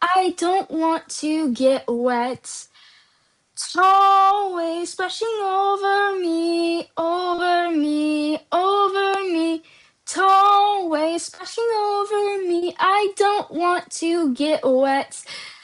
I don't want to get wet. It's always splashing over me, over me, over me. It's always splashing over me. I don't want to get wet.